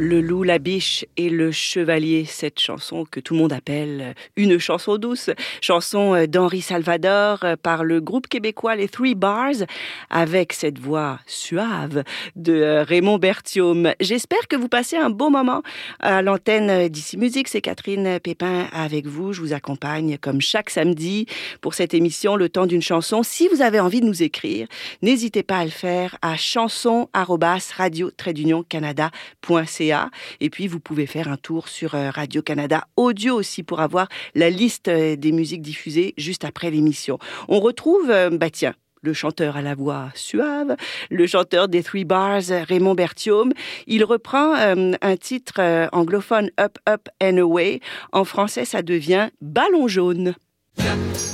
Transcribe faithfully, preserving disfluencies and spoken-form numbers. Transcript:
Le loup, la biche et le chevalier, cette chanson que tout le monde appelle une chanson douce, chanson d'Henri Salvador par le groupe québécois les Three Bars, avec cette voix suave de Raymond Berthiaume. J'espère que vous passez un beau moment à l'antenne d'Ici Musique. C'est Catherine Pépin avec vous. Je vous accompagne comme chaque samedi pour cette émission Le temps d'une chanson. Si vous avez envie de nous écrire, n'hésitez pas à le faire à chanson arobase radio trait d'union canada point c a. Et puis, vous pouvez faire un tour sur Radio-Canada Audio aussi pour avoir la liste des musiques diffusées juste après l'émission. On retrouve, bah tiens, le chanteur à la voix suave, le chanteur des Three Bars, Raymond Berthiaume. Il reprend euh, un titre euh, anglophone, Up, Up and Away. En français, ça devient Ballon jaune.